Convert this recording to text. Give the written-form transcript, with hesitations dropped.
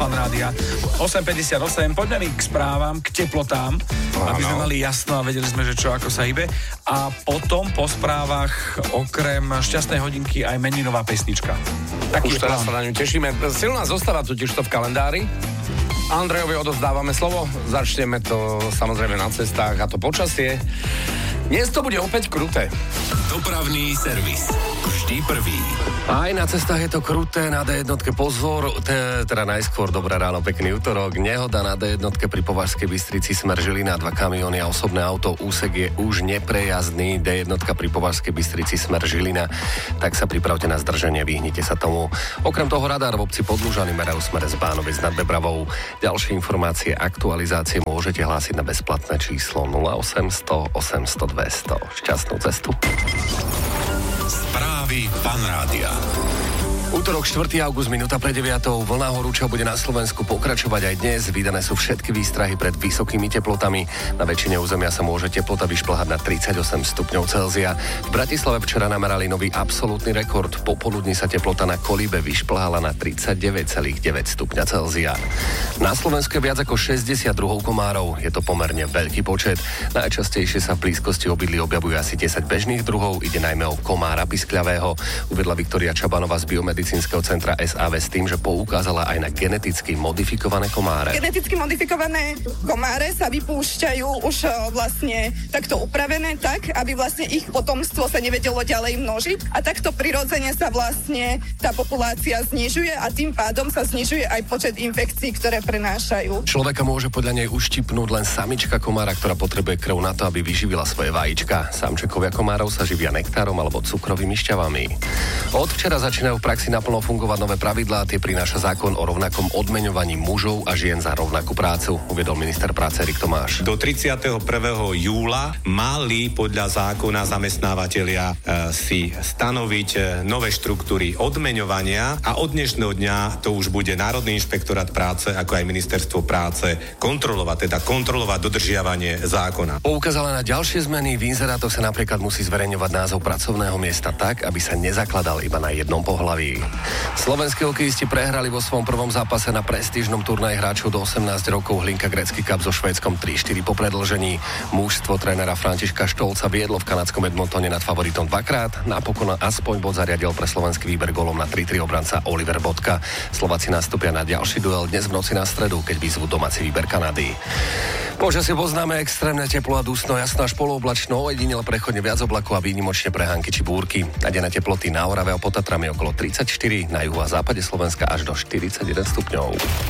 Fanrádia. 8.58, poďme k správam, k teplotám, aby sme mali jasno a vedeli sme, že čo, ako sa hýbe. A potom po správach okrem šťastnej hodinky aj meninová pesnička. Už teraz sa na ňu tešíme. Silná zostava totiž to v kalendári. Andrejovi odovzdávame slovo. Začneme to samozrejme na cestách a to počasie. Dnes to bude opäť kruté. Dopravný servis. Vždy prvý. Aj na cestách je to kruté, na D1 pozor, teda najskôr dobré ráno, pekný útorok. Nehoda na D1 pri Považskej Bystrici smer Žilina, 2 kamióny a osobné auto, úsek je už neprejazdný. D1 pri Považskej Bystrici smer Žilina, tak sa pripravte na zdržanie, vyhnite sa tomu. Okrem toho radar v obci Podlužany merajú smer z Bánoviec nad Bebravou. Ďalšie informácie, aktualizácie môžete hlásiť na bezplatné číslo 0800 800 200. Šťastnú cestu. Správy Fanrádia. Útorok 4. august, minúta pre 9. Vlna horúča bude na Slovensku pokračovať aj dnes. Vydané sú všetky výstrahy pred vysokými teplotami. Na väčšine územia sa môže teplota vyšplhať na 38 stupňov Celzia. V Bratislave včera namerali nový absolútny rekord. Popoludní sa teplota na Kolíbe vyšplhala na 39,9 stupňa Celzia. Na Slovensku je viac ako 62 komárov. Je to pomerne veľký počet. Najčastejšie sa v blízkosti obydlí objavujú asi 10 bežných druhov. Ide najmä o komára piskľavého. Uvedla Viktória Čabanová z Biomedicínskeho centra SAV s tým, že poukázala aj na geneticky modifikované komáre. Geneticky modifikované komáre sa vypúšťajú už vlastne takto upravené tak, aby vlastne ich potomstvo sa nevedelo ďalej množiť a takto prirodzene sa vlastne tá populácia znižuje a tým pádom sa znižuje aj počet infekcií, ktoré prenášajú. Človeka môže podľa nej uštipnúť len samička komára, ktorá potrebuje krv na to, aby vyživila svoje vajíčka. Samčekovia komárov sa živia nektárom alebo cukrovými šťavami. Od včera začínajú v praxi naplno fungovať nové pravidlá, tie prináša zákon o rovnakom odmeňovaní mužov a žien za rovnakú prácu, uviedol minister práce Erik Tomáš. Do 31. júla mali podľa zákona zamestnávateľia si stanoviť nové štruktúry odmeňovania a od dnešného dňa to už bude Národný inšpektorát práce, ako aj ministerstvo práce kontrolovať dodržiavanie zákona. Poukázala na ďalšie zmeny. V inzerátoch sa napríklad musí zverejňovať názov pracovného miesta tak, aby sa nezakladal iba na jednom pohlaví. Slovenskí hokejisti prehrali vo svojom prvom zápase na prestížnom turnaji hráčov do 18 rokov Hlinka Gretzky Cup so Švédskom 3-4 po predĺžení. Mužstvo trénera Františka Štolca viedlo v kanadskom Edmontone nad favoritom dvakrát. Napokon aspoň bod zariadil pre slovenský výber golom na 3-3 obranca Oliver Bodka. Slováci nastúpia na ďalší duel dnes v noci na stredu, keď vyzvú domáci výber Kanady. Počasie poznáme, extrémne teplo a dusno, jasno až polooblačno, ojedinele prechodne viac oblakov a výnimočne prehánky či búrky. A denné teploty na Orave a pod Tatrami okolo 34, na juhu a západe Slovenska až do 41 stupňov.